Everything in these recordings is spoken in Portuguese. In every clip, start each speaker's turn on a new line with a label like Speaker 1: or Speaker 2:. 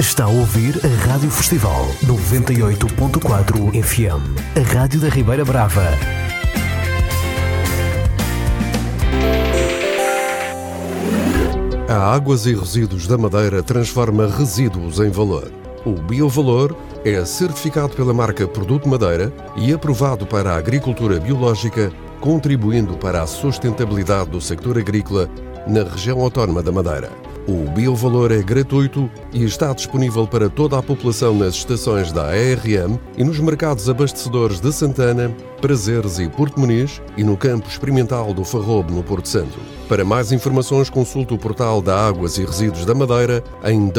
Speaker 1: Está a ouvir a Rádio Festival 98.4 FM, a Rádio da Ribeira Brava.
Speaker 2: A Águas e Resíduos da Madeira transforma resíduos em valor. O Biovalor é certificado pela marca Produto Madeira e aprovado para a agricultura biológica, contribuindo para a sustentabilidade do sector agrícola na região autónoma da Madeira. O Biovalor é gratuito e está disponível para toda a população nas estações da ARM e nos mercados abastecedores de Santana, Prazeres e Porto Muniz e no campo experimental do Farrobo, no Porto Santo. Para mais informações, consulte o portal da Águas e Resíduos da Madeira em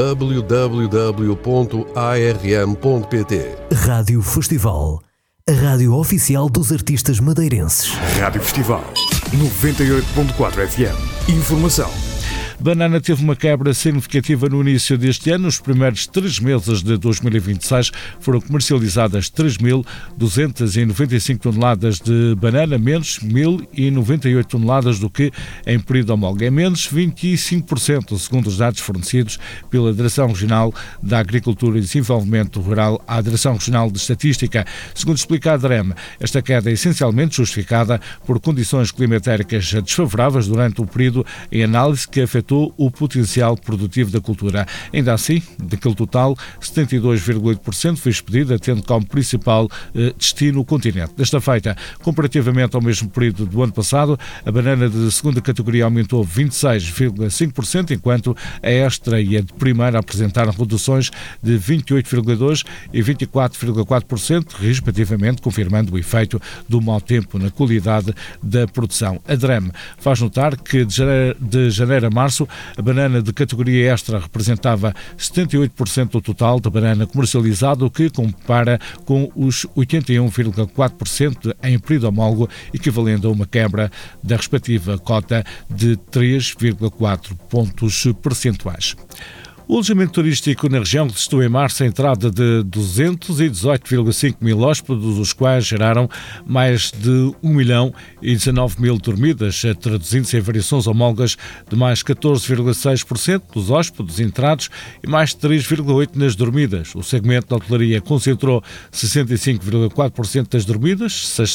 Speaker 2: www.arm.pt.
Speaker 1: Rádio Festival, a rádio oficial dos artistas madeirenses.
Speaker 3: Rádio Festival 98.4 FM. Informação.
Speaker 4: Banana teve uma quebra significativa no início deste ano. Nos primeiros 3 meses de 2026 foram comercializadas 3.295 toneladas de banana, menos 1.098 toneladas do que em período homólogo. É menos 25%, segundo os dados fornecidos pela Direção Regional da Agricultura e Desenvolvimento Rural à Direção Regional de Estatística. Segundo explica a DREM, esta queda é essencialmente justificada por condições climatéricas desfavoráveis durante o período em análise que afetou o potencial produtivo da cultura. Ainda assim, daquele total, 72,8% foi expedida, tendo como principal destino o continente. Desta feita, comparativamente ao mesmo período do ano passado, a banana de segunda categoria aumentou 26,5%, enquanto a extra e a de primeira apresentaram reduções de 28,2% e 24,4%, respectivamente, confirmando o efeito do mau tempo na qualidade da produção. A DREM faz notar que de janeiro a março, a banana de categoria extra representava 78% do total da banana comercializada, o que compara com os 81,4% em período homólogo, equivalendo a uma quebra da respectiva cota de 3,4 pontos percentuais. O alojamento turístico na região registrou em março a entrada de 218,5 mil hóspedes, os quais geraram mais de 1.019.000 dormidas, traduzindo-se em variações homólogas de mais 14,6% dos hóspedes entrados e mais 3,8% nas dormidas. O segmento da hotelaria concentrou 65,4% das dormidas,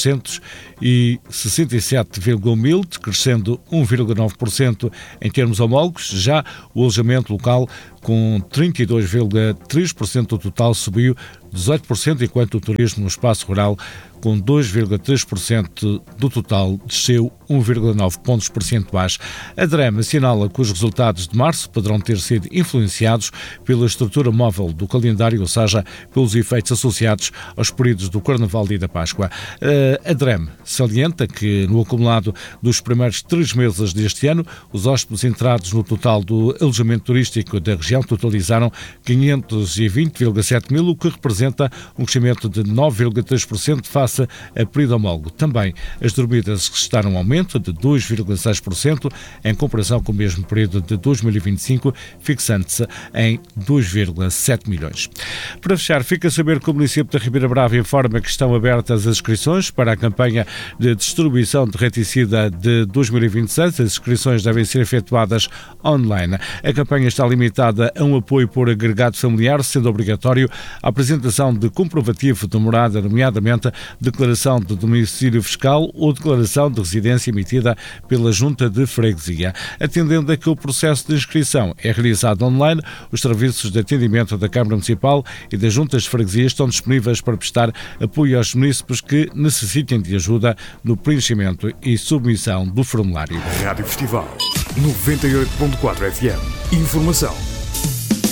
Speaker 4: 667,1 mil, decrescendo 1,9% em termos homólogos. Já o alojamento local, com 32,3% do total, subiu 18%, enquanto o turismo no espaço rural, com 2,3% do total, desceu 1,9 pontos percentuais. A DREM assinala que os resultados de março poderão ter sido influenciados pela estrutura móvel do calendário, ou seja, pelos efeitos associados aos períodos do Carnaval e da Páscoa. A DREM salienta que, no acumulado dos primeiros 3 meses deste ano, os hóspedes entrados no total do alojamento turístico da região totalizaram 520,7 mil, o que representa um crescimento de 9,3% face a período homólogo. Também as dormidas registraram um aumento de 2,6% em comparação com o mesmo período de 2025, fixando-se em 2,7 milhões. Para fechar, fica a saber que o município da Ribeira Brava informa que estão abertas as inscrições para a campanha de distribuição de reticida de 2026. As inscrições devem ser efetuadas online. A campanha está limitada a um apoio por agregado familiar, sendo obrigatório a apresentação de comprovativo de morada, nomeadamente declaração de domicílio fiscal ou declaração de residência emitida pela Junta de Freguesia. Atendendo a que o processo de inscrição é realizado online, os serviços de atendimento da Câmara Municipal e das Juntas de Freguesia estão disponíveis para prestar apoio aos munícipes que necessitem de ajuda no preenchimento e submissão do formulário.
Speaker 3: Rádio Festival 98.4 FM. Informação.